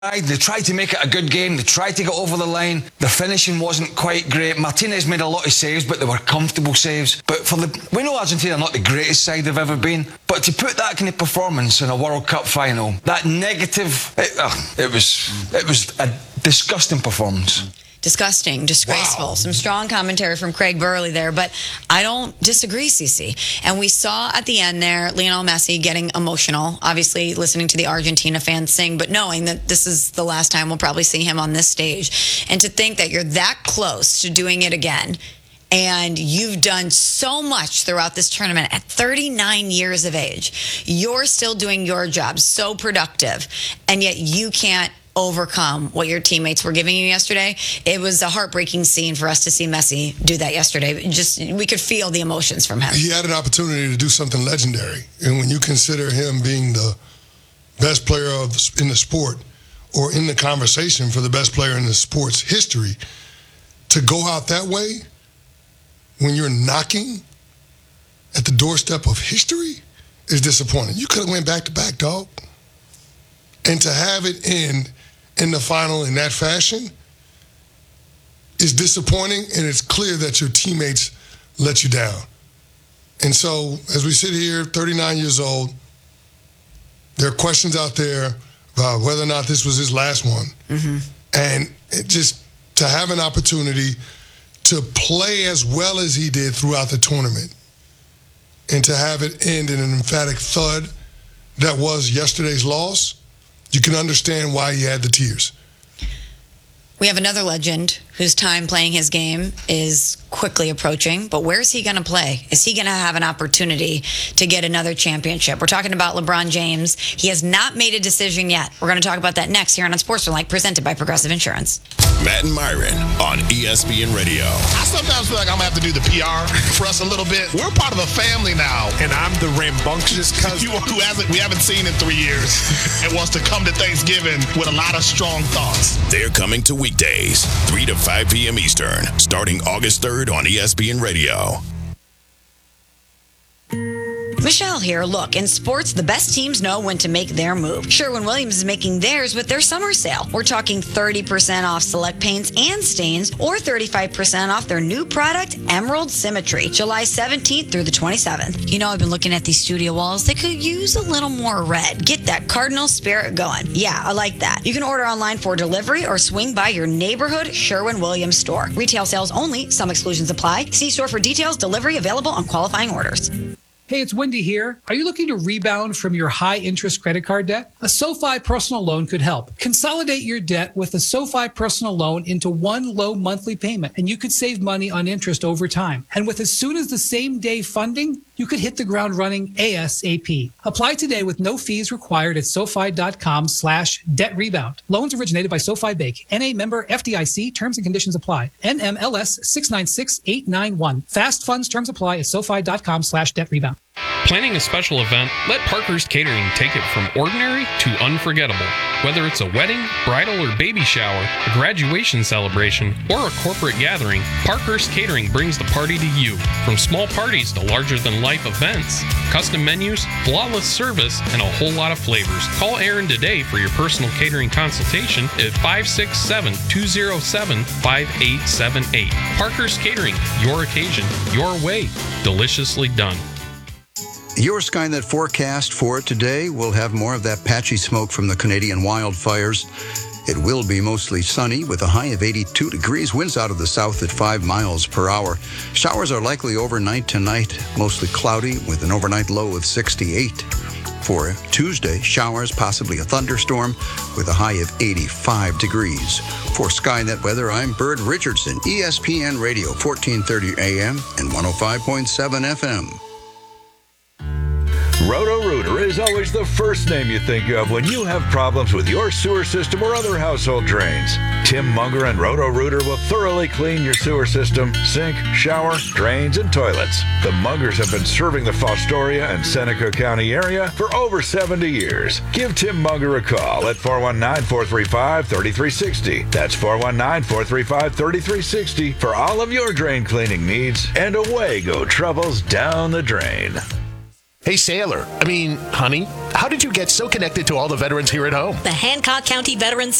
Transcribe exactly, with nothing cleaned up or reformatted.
They tried to make it a good game. They tried to get over the line. The finishing wasn't quite great. Martinez made a lot of saves, but they were comfortable saves. But for the, we know Argentina are not the greatest side they've ever been. But to put that kind of performance in a World Cup final, that negative, it, uh, it was, it was a disgusting performance. Disgusting, disgraceful. Wow. Some strong commentary from Craig Burley there, but I don't disagree, Cece. And we saw at the end there Lionel Messi getting emotional, obviously listening to the Argentina fans sing, but knowing that this is the last time we'll probably see him on this stage. And to think that you're that close to doing it again, and you've done so much throughout this tournament at thirty-nine years of age. You're still doing your job, so productive, and yet you can't overcome what your teammates were giving you yesterday. It was a heartbreaking scene for us to see Messi do that yesterday. Just, we could feel the emotions from him. He had an opportunity to do something legendary. And when you consider him being the best player of the, in the sport, or in the conversation for the best player in the sport's history, to go out that way when you're knocking at the doorstep of history is disappointing. You could have went back to back, dog. And to have it end in the final in that fashion is disappointing, and it's clear that your teammates let you down. And so, as we sit here, thirty-nine years old, there are questions out there about whether or not this was his last one. Mm-hmm. And it just to have an opportunity to play as well as he did throughout the tournament, and to have it end in an emphatic thud that was yesterday's loss, you can understand why he had the tears. We have another legend whose time playing his game is quickly approaching, but where's he going to play? Is he going to have an opportunity to get another championship? We're talking about LeBron James. He has not made a decision yet. We're going to talk about that next here on Unsportsmanlike, presented by Progressive Insurance. Matt and Myron on E S P N Radio. I sometimes feel like I'm going to have to do the P R for us a little bit. We're part of a family now. And I'm the rambunctious cousin. You who hasn't, we haven't seen in three years and wants to come to Thanksgiving with a lot of strong thoughts. They're coming to weekdays, three to five p.m. Eastern, starting August third on E S P N Radio. Michelle here. Look, in sports, the best teams know when to make their move. Sherwin-Williams is making theirs with their summer sale. We're talking thirty percent off select paints and stains, or thirty-five percent off their new product, Emerald Symmetry, July seventeenth through the twenty-seventh. You know, I've been looking at these studio walls. They could use a little more red. Get that cardinal spirit going. Yeah, I like that. You can order online for delivery or swing by your neighborhood Sherwin-Williams store. Retail sales only. Some exclusions apply. See store for details. Delivery available on qualifying orders. Hey, it's Wendy here. Are you looking to rebound from your high-interest credit card debt? A SoFi personal loan could help. Consolidate your debt with a SoFi personal loan into one low monthly payment, and you could save money on interest over time. And with as soon as the same day funding, you could hit the ground running ASAP. Apply today with no fees required at SoFi.com slash debt rebound. Loans originated by SoFi Bank. N A member F D I C. Terms and conditions apply. N M L S six nine six eight nine one. Fast funds terms apply at SoFi.com slash debt rebound. Planning a special event? Let Parker's Catering take it from ordinary to unforgettable. Whether it's a wedding, bridal or baby shower, a graduation celebration, or a corporate gathering, Parker's Catering brings the party to you. From small parties to larger-than-life events, custom menus, flawless service, and a whole lot of flavors. Call Aaron today for your personal catering consultation at five six seven, two zero seven, five eight seven eight. Parker's Catering, your occasion, your way, deliciously done. Your Skynet forecast for today will have more of that patchy smoke from the Canadian wildfires. It will be mostly sunny with a high of eighty-two degrees, winds out of the south at five miles per hour. Showers are likely overnight tonight, mostly cloudy with an overnight low of sixty-eight. For Tuesday, showers, possibly a thunderstorm with a high of eighty-five degrees. For Skynet weather, I'm Bird Richardson, E S P N Radio, fourteen thirty A M and one oh five point seven F M. Roto-Rooter is always the first name you think of when you have problems with your sewer system or other household drains. Tim Munger and Roto-Rooter will thoroughly clean your sewer system, sink, shower, drains, and toilets. The Mungers have been serving the Fostoria and Seneca County area for over seventy years. Give Tim Munger a call at four one nine, four three five, three three six zero. That's four one nine, four three five, three three six zero for all of your drain cleaning needs, and away go troubles down the drain. Hey, Sailor. I mean, honey, how did you get so connected to all the veterans here at home? The Hancock County Veterans